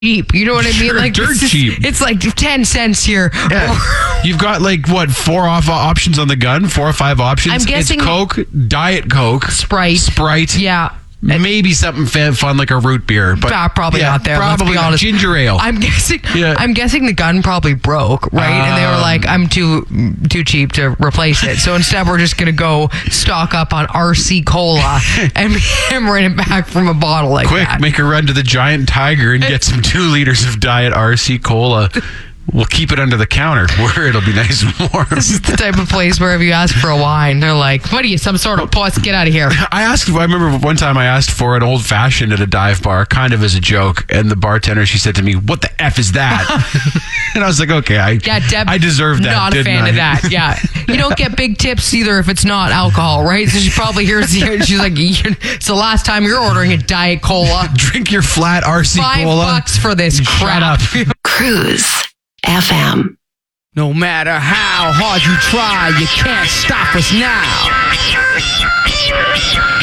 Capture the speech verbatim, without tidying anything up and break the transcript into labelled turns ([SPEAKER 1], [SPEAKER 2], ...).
[SPEAKER 1] cheap. You know what I mean?
[SPEAKER 2] Sure,
[SPEAKER 1] Like
[SPEAKER 2] dirt
[SPEAKER 1] this is-
[SPEAKER 2] cheap.
[SPEAKER 1] It's like ten cents here.
[SPEAKER 2] Yeah. You've got like what four off options on the gun, four or five options.
[SPEAKER 1] I'm guessing-
[SPEAKER 2] it's Coke, Diet Coke,
[SPEAKER 1] Sprite.
[SPEAKER 2] Sprite.
[SPEAKER 1] Yeah.
[SPEAKER 2] Maybe something fa- fun like a root beer, but
[SPEAKER 1] Ah, probably
[SPEAKER 2] yeah,
[SPEAKER 1] not there.
[SPEAKER 2] Probably
[SPEAKER 1] let's be
[SPEAKER 2] not.
[SPEAKER 1] honest.
[SPEAKER 2] Ginger ale.
[SPEAKER 1] I'm guessing.
[SPEAKER 2] Yeah.
[SPEAKER 1] I'm guessing the gun probably broke, right? and they were
[SPEAKER 2] Um.
[SPEAKER 1] like, "I'm too too cheap to replace it." So instead, we're just gonna go stock up on R C Cola and hammering it back from a bottle like
[SPEAKER 2] Quick,
[SPEAKER 1] that.
[SPEAKER 2] make a run to the Giant Tiger and get some two liters of Diet R C Cola. We'll keep it under the counter where it'll be nice and warm.
[SPEAKER 1] This is the type of place where if you ask for a wine, they're like, "What are you, some sort of puss? Get out of here."
[SPEAKER 2] I asked, I remember one time I asked for an old fashioned at a dive bar, kind of as a joke. And the bartender, she said to me, "What the F is that?" And I was like, okay, I,
[SPEAKER 1] Yeah, Deb.
[SPEAKER 2] I deserve that.
[SPEAKER 1] Not a
[SPEAKER 2] didn't
[SPEAKER 1] fan
[SPEAKER 2] I?
[SPEAKER 1] of that. Yeah, you don't get big tips either if it's not alcohol, right? So she probably hears the. She's like, "It's the last time you're ordering a Diet Cola.
[SPEAKER 2] Drink your flat R C
[SPEAKER 1] Five
[SPEAKER 2] Cola.
[SPEAKER 1] bucks for this
[SPEAKER 2] Shut
[SPEAKER 1] crap."
[SPEAKER 2] up.
[SPEAKER 3] Cruise F M.
[SPEAKER 4] No matter how hard you try, you can't stop us now.